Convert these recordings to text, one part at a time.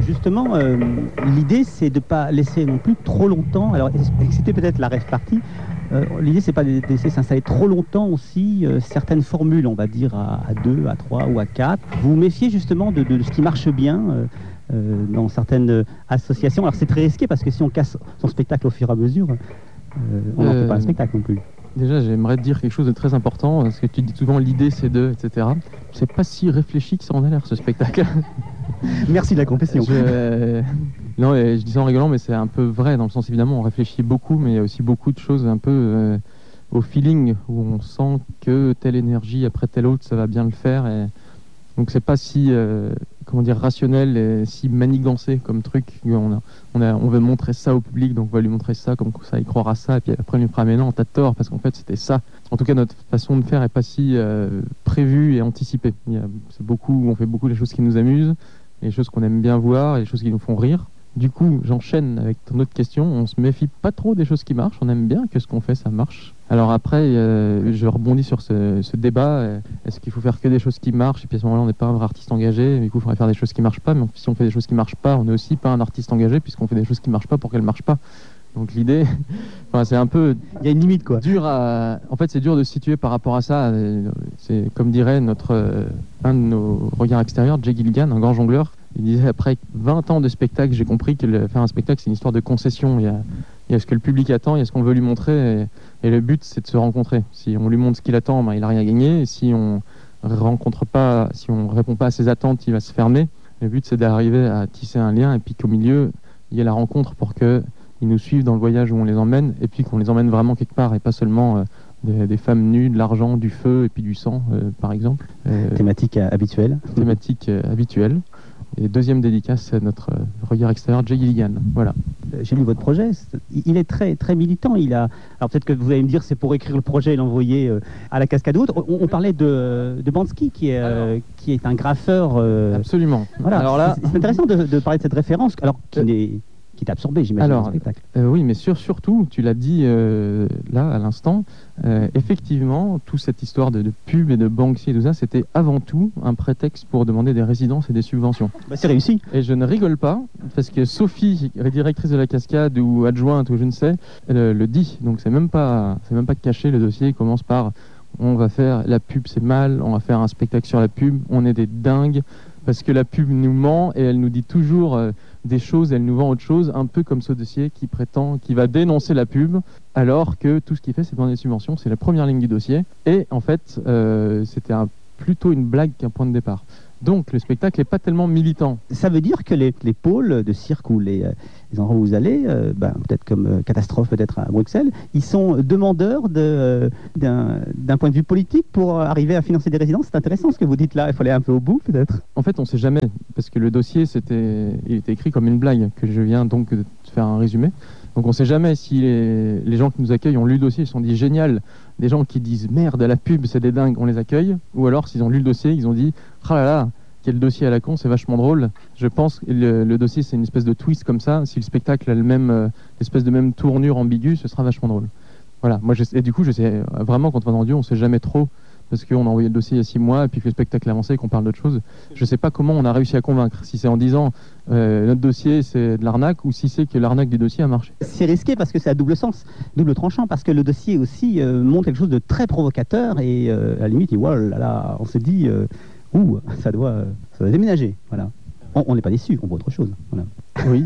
justement, l'idée, c'est de ne pas laisser non plus trop longtemps. Alors, c'était peut-être la rêve partie. L'idée, c'est pas de laisser s'installer trop longtemps aussi certaines formules, on va dire à 2, à 3 ou à 4. Vous vous méfiez justement de ce qui marche bien dans certaines associations. Alors, c'est très risqué parce que si on casse son spectacle au fur et à mesure, on n'en fait pas un spectacle non plus. Déjà, j'aimerais te dire quelque chose de très important, parce que tu dis souvent l'idée c'est de, etc. C'est pas si réfléchi que ça en a l'air, ce spectacle. Merci de la confession. Non, je dis ça en rigolant, mais c'est un peu vrai, dans le sens évidemment, on réfléchit beaucoup, mais il y a aussi beaucoup de choses un peu au feeling, où on sent que telle énergie après telle autre, ça va bien le faire. Et donc c'est pas si rationnel et si manigancé comme truc. On veut montrer ça au public, donc on va lui montrer ça, comme ça il croira ça, et puis après il lui fera mais non, t'as tort, parce qu'en fait c'était ça. En tout cas, notre façon de faire est pas si prévue et anticipée. On fait beaucoup des choses qui nous amusent, les choses qu'on aime bien voir, et les choses qui nous font rire. Du coup, j'enchaîne avec ton autre question. On se méfie pas trop des choses qui marchent. On aime bien que ce qu'on fait, ça marche. Alors après, je rebondis sur ce débat. Est-ce qu'il faut faire que des choses qui marchent? Et puis à ce moment-là, on n'est pas un vrai artiste engagé. Du coup, il faudrait faire des choses qui marchent pas. Mais si on fait des choses qui marchent pas, on n'est aussi pas un artiste engagé, puisqu'on fait des choses qui marchent pas pour qu'elles marchent pas. Donc l'idée, c'est un peu... Il y a une limite, quoi. En fait, c'est dur de se situer par rapport à ça. C'est comme dirait un de nos regards extérieurs, Jay Gilligan, un grand jongleur. Il disait, après 20 ans de spectacle, j'ai compris que faire un spectacle, c'est une histoire de concession. Il y a ce que le public attend, il y a ce qu'on veut lui montrer, et le but, c'est de se rencontrer. Si on lui montre ce qu'il attend, il n'a rien gagné. Et si on répond pas à ses attentes, il va se fermer. Le but, c'est d'arriver à tisser un lien, et puis qu'au milieu, il y ait la rencontre pour qu'ils nous suivent dans le voyage où on les emmène, et puis qu'on les emmène vraiment quelque part, et pas seulement des femmes nues, de l'argent, du feu, et puis du sang, par exemple. Thématique habituelle. Thématique habituelle. Et deuxième dédicace à notre regard extérieur, Jay Gilligan. Voilà. J'ai lu votre projet. Il est très, très militant. Alors peut-être que vous allez me dire c'est pour écrire le projet et l'envoyer à la cascade ou autre. On parlait de Bansky qui est un graffeur. Absolument. Voilà. Alors là, c'est intéressant de parler de cette référence. Alors qui est absorbé, j'imagine, dans le spectacle. Oui, mais surtout, tu l'as dit là, à l'instant, effectivement, toute cette histoire de pub et de Banksy et tout ça, c'était avant tout un prétexte pour demander des résidences et des subventions. C'est réussi. Et je ne rigole pas, parce que Sophie, directrice de la cascade ou adjointe ou je ne sais, elle le dit. Donc c'est même pas caché, le dossier commence par on va faire la pub, c'est mal, on va faire un spectacle sur la pub, on est des dingues, parce que la pub nous ment et elle nous dit toujours des choses, elle nous vend autre chose, un peu comme ce dossier qui va dénoncer la pub, alors que tout ce qu'il fait, c'est demander des subventions, c'est la première ligne du dossier. Et en fait, c'était plutôt une blague qu'un point de départ. Donc le spectacle n'est pas tellement militant. Ça veut dire que les pôles de cirque ou les endroits où vous allez, peut-être comme Catastrophe, peut-être à Bruxelles, ils sont demandeurs d'un point de vue politique pour arriver à financer des résidences. C'est intéressant ce que vous dites là, il faut aller un peu au bout peut-être. En fait, on ne sait jamais, parce que le dossier, il était écrit comme une blague, que je viens donc de faire un résumé. Donc on ne sait jamais si les gens qui nous accueillent ont lu le dossier, ils se sont dit génial. Des gens qui disent merde, la pub, c'est des dingues, on les accueille. Ou alors, s'ils ont lu le dossier, ils ont dit ah là là, quel dossier à la con, c'est vachement drôle. Je pense que le dossier, c'est une espèce de twist comme ça. Si le spectacle a l'espèce de même tournure ambiguë, ce sera vachement drôle. Voilà. Et du coup, je sais vraiment, quand on va dans Dieu, on ne sait jamais trop. Parce qu'on a envoyé le dossier il y a 6 mois, et puis que le spectacle a avancé et qu'on parle d'autre chose. Je ne sais pas comment on a réussi à convaincre. Si c'est en disant notre dossier c'est de l'arnaque, ou si c'est que l'arnaque du dossier a marché. C'est risqué parce que c'est à double sens, double tranchant, parce que le dossier aussi montre quelque chose de très provocateur, et à la limite, on se dit, ça doit déménager. Voilà. On n'est pas déçu, on voit autre chose. Voilà. Oui.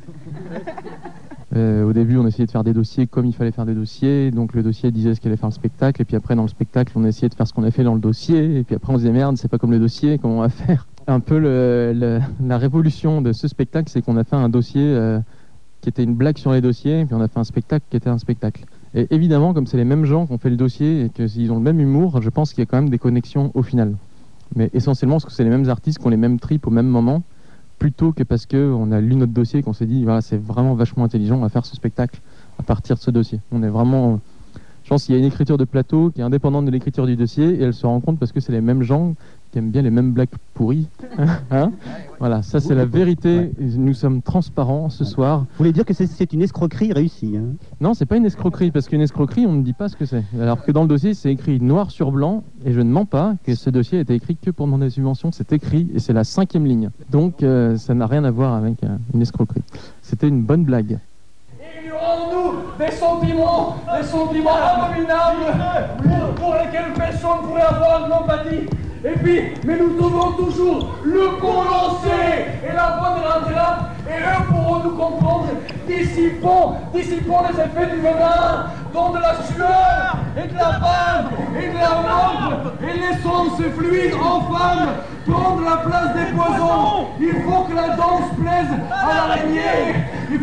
Au début, on essayait de faire des dossiers comme il fallait faire des dossiers. Donc le dossier disait ce qu'il allait faire le spectacle. Et puis après, dans le spectacle, on essayait de faire ce qu'on a fait dans le dossier. Et puis après, on se disait merde, c'est pas comme le dossier, comment on va faire? Un peu la révolution de ce spectacle, c'est qu'on a fait un dossier qui était une blague sur les dossiers. Et puis on a fait un spectacle qui était un spectacle. Et évidemment, comme c'est les mêmes gens qui ont fait le dossier et qu'ils ont le même humour, je pense qu'il y a quand même des connexions au final. Mais essentiellement, parce que c'est les mêmes artistes qui ont les mêmes tripes au même moment, plutôt que parce qu'on a lu notre dossier et qu'on s'est dit voilà, c'est vraiment vachement intelligent, on va faire ce spectacle à partir de ce dossier. On est vraiment... Je pense qu'il y a une écriture de plateau qui est indépendante de l'écriture du dossier, et elle se rend compte parce que c'est les mêmes gens qui aiment bien les mêmes blagues pourries. Hein, Voilà, ça c'est la vérité. Ouais. Nous sommes transparents ce soir. Vous voulez dire que c'est une escroquerie réussie, hein? Non, c'est pas une escroquerie, parce qu'une escroquerie, on ne dit pas ce que c'est. Alors que dans le dossier, c'est écrit noir sur blanc, et je ne mens pas, que ce dossier a été écrit que pour demander des subventions. C'est écrit, et c'est la 5e ligne. Donc, ça n'a rien à voir avec une escroquerie. C'était une bonne blague. Ignorons-nous des sentiments abominables pour lesquels personne ne pourrait avoir de l'empathie. Et puis, mais nous trouvons toujours le bon lancer et la bonne rentrée, et eux pourront nous comprendre. Dissipons les effets du venin, dont de la sueur, et de la bave, et de la lampe, et laissons ce fluide infâme prendre la place des poisons. Il faut que la danse plaise à l'araignée.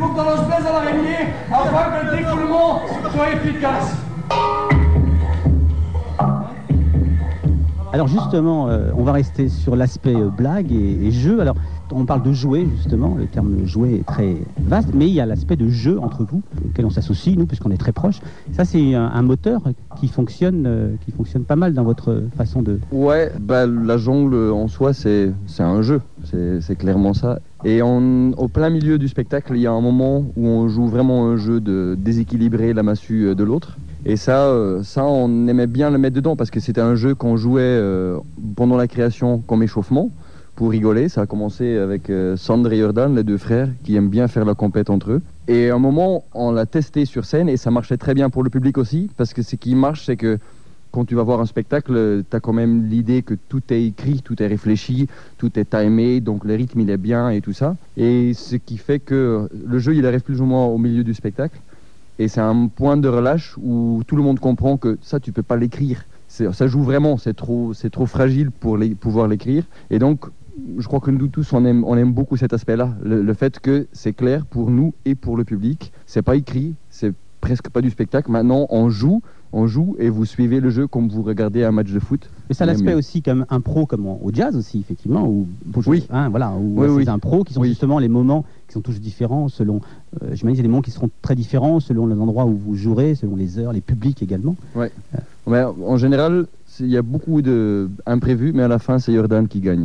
Afin que le défoulement soit efficace. Alors justement, on va rester sur l'aspect blague et jeu. Alors, on parle de jouer, justement, le terme jouer est très vaste, mais il y a l'aspect de jeu entre vous, auquel on s'associe, nous, puisqu'on est très proches. Ça, c'est un moteur qui fonctionne pas mal dans votre façon de... Ouais, la jungle en soi, c'est un jeu, c'est clairement ça. Et au plein milieu du spectacle, il y a un moment où on joue vraiment un jeu de déséquilibrer la massue de l'autre. Et ça, on aimait bien le mettre dedans parce que c'était un jeu qu'on jouait pendant la création comme échauffement pour rigoler. Ça a commencé avec Sandre et Jordan, les deux frères, qui aiment bien faire la compète entre eux. Et à un moment, on l'a testé sur scène et ça marchait très bien pour le public aussi, parce que ce qui marche, c'est que quand tu vas voir un spectacle, tu as quand même l'idée que tout est écrit, tout est réfléchi, tout est timé, donc le rythme il est bien et tout ça. Et ce qui fait que le jeu il arrive plus ou moins au milieu du spectacle. Et c'est un point de relâche où tout le monde comprend que ça, tu peux pas l'écrire. Ça joue vraiment, c'est trop fragile pour pouvoir l'écrire. Et donc, je crois que nous tous, on aime beaucoup cet aspect-là. Le fait que c'est clair pour nous et pour le public. C'est pas écrit, c'est presque pas du spectacle. Maintenant, on joue et vous suivez le jeu comme vous regardez un match de foot. Mais ça a l'aspect aussi comme un pro, comme au jazz aussi, effectivement. Où, oui. Hein, voilà, où c'est un pro qui sont justement les moments qui sont tous différents selon... j'imagine qu'il y a des moments qui seront très différents selon les endroits où vous jouerez, selon les heures, les publics également. Ouais. Mais en général, il y a beaucoup d'imprévus, mais à la fin, c'est Jordan qui gagne.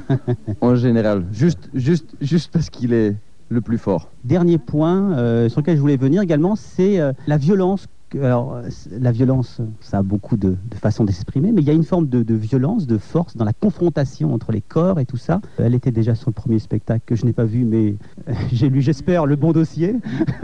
En général. Juste parce qu'il est le plus fort. Dernier point sur lequel je voulais venir également, c'est la violence. Alors, la violence, ça a beaucoup de façons d'exprimer, mais il y a une forme de violence, de force dans la confrontation entre les corps et tout ça. Elle était déjà sur le premier spectacle que je n'ai pas vu, mais j'ai lu, j'espère, le bon dossier.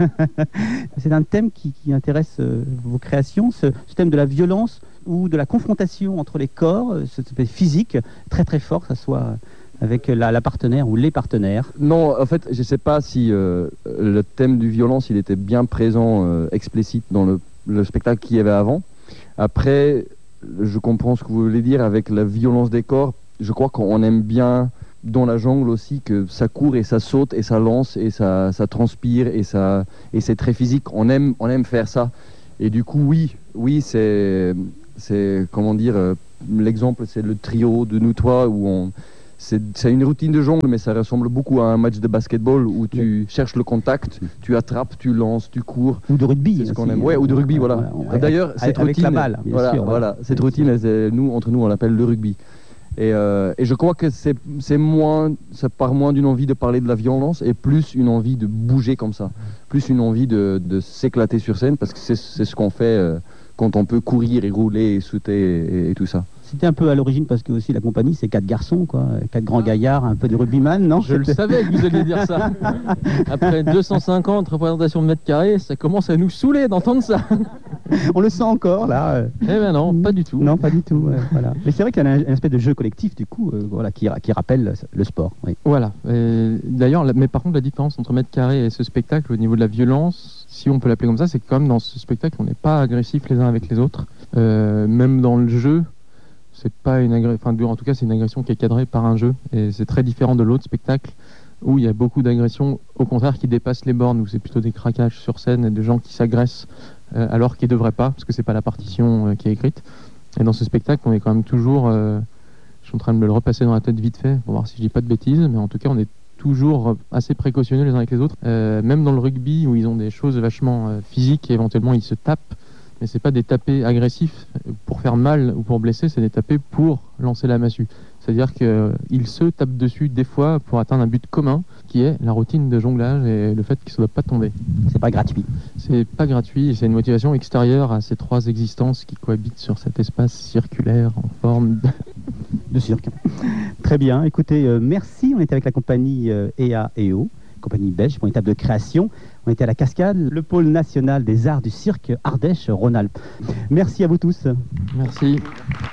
C'est un thème qui intéresse vos créations, ce thème de la violence ou de la confrontation entre les corps, ce thème physique très très fort, que ça soit avec la partenaire ou les partenaires. Non, en fait, je ne sais pas si le thème du violence, il était bien présent, explicite dans le spectacle qu'il y avait avant. Après, je comprends ce que vous voulez dire avec la violence des corps. Je crois qu'on aime bien dans la jungle aussi que ça court et ça saute et ça lance et ça transpire et c'est très physique. On aime faire ça. Et du coup, oui, c'est comment dire, l'exemple, c'est le trio de nous trois où c'est une routine de jungle, mais ça ressemble beaucoup à un match de basketball où tu cherches le contact, tu attrapes, tu lances, tu cours. Ou de rugby. C'est ce qu'on aime. Ouais, ou de rugby, voilà. D'ailleurs, cette avec routine, la balle, bien sûr. Voilà, cette routine, entre nous, on l'appelle le rugby. Et je crois que ça part moins d'une envie de parler de la violence et plus une envie de bouger comme ça, plus une envie de s'éclater sur scène, parce que c'est ce qu'on fait quand on peut courir et rouler et sauter et tout ça. C'était un peu à l'origine parce que aussi la compagnie c'est 4 garçons, quoi, 4 grands gaillards, un peu de rugbyman, non? Je le savais que vous alliez dire ça. Après 250 représentations de mètres carrés, ça commence à nous saouler d'entendre ça. On le sent encore là. Eh ben non, pas du tout. Non, pas du tout. Voilà. Mais c'est vrai qu'il y a un aspect de jeu collectif du coup, voilà, qui rappelle le sport. Oui. Voilà. D'ailleurs, mais par contre la différence entre mètres carrés et ce spectacle au niveau de la violence, si on peut l'appeler comme ça, c'est que quand même dans ce spectacle on n'est pas agressifs les uns avec les autres. Même dans le jeu. C'est pas une en tout cas c'est une agression qui est cadrée par un jeu et c'est très différent de l'autre spectacle où il y a beaucoup d'agressions au contraire qui dépassent les bornes, où c'est plutôt des craquages sur scène et des gens qui s'agressent alors qu'ils devraient pas parce que c'est pas la partition qui est écrite. Et dans ce spectacle on est quand même toujours je suis en train de me le repasser dans la tête vite fait pour voir si je dis pas de bêtises, mais en tout cas on est toujours assez précautionneux les uns avec les autres, même dans le rugby où ils ont des choses vachement physiques et éventuellement ils se tapent. Mais c'est pas des tapés agressifs pour faire mal ou pour blesser, c'est des tapés pour lancer la massue. C'est-à-dire qu'ils se tapent dessus des fois pour atteindre un but commun, qui est la routine de jonglage et le fait qu'ils ne doivent pas tomber. C'est pas gratuit. C'est pas gratuit, c'est une motivation extérieure à ces trois existences qui cohabitent sur cet espace circulaire en forme de cirque. Très bien, écoutez, merci. On était avec la compagnie EA&O, compagnie belge pour une étape de création. On était à la Cascade, le pôle national des arts du cirque Ardèche-Rhône-Alpes. Merci à vous tous. Merci.